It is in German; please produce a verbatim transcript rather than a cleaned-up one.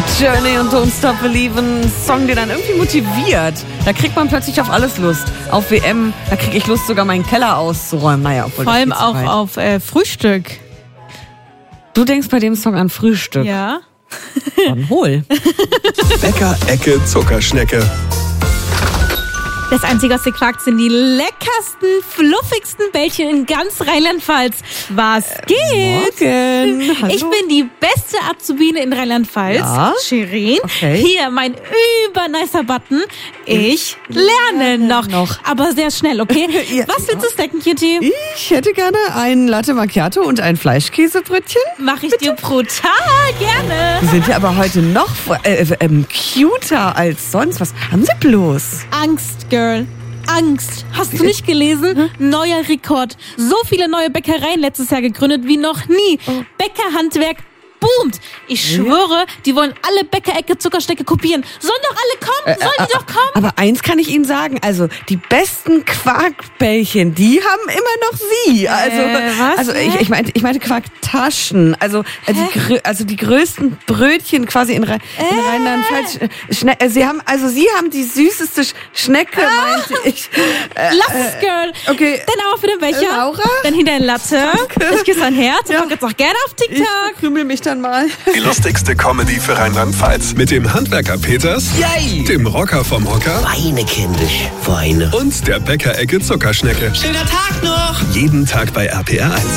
Journey und Don't Stop Believin', ein Song, der dann irgendwie motiviert. Da kriegt man plötzlich auf alles Lust. Auf W M, da kriege ich Lust, sogar meinen Keller auszuräumen. Naja, Vor allem auch auf äh, Frühstück. Du denkst bei dem Song an Frühstück? Ja. Dann hol. Bäcker-Ecke Zuckerschnecke. Das Einzige, was ihr fragt, sind die leckersten, fluffigsten Bällchen in ganz Rheinland-Pfalz. Was geht? Morgen. Hallo. Ich bin die beste Azubine in Rheinland-Pfalz. Ja? Shirin. Okay. Hier mein übernicer Button. Ich lerne noch. noch. Aber sehr schnell, okay? Ja. Was willst du snacken, Kitty? Ich hätte gerne ein Latte Macchiato und ein Fleischkäsebrötchen. Mach ich dir brutal gerne. Die sind ja aber heute noch äh, ähm, cuter als sonst. Was haben sie bloß? Angst, Girl. Angst. Hast du nicht gelesen? Neuer Rekord. So viele neue Bäckereien letztes Jahr gegründet wie noch nie. Bäckerhandwerk boomt. Ich schwöre, die wollen alle Bäckerecke Zuckerschnecke kopieren. Sollen doch alle kommen. Sollen die doch kommen. Aber eins kann ich Ihnen sagen, also die besten Quarkbällchen, die haben immer noch Sie. Also, Äh, was? also ich, ich meinte, ich meinte Quarktaschen. Also äh, die, grö- also die größten Brötchen quasi in, Rhein- in Rheinland-Pfalz. Schne- äh, Sie haben, also Sie haben die süßeste Sch- Schnecke, meinte ich. Äh, Lass es, Girl. okay. Dann aber für den Becher. Laura? Dann hinter ein Latte. Ich küsse ein Herz. Ja. Und jetzt auch gerne auf Ich TikTok. krümel mich dann mal. Die lustigste Comedy für Rheinland-Pfalz. Mit dem Handwerker Peters, Yay! dem Rocker vom Hocker Weine, kindisch, Weine. und der Bäcker-Ecke Zuckerschnecke. Schöner Tag noch! Jeden Tag bei R P R eins.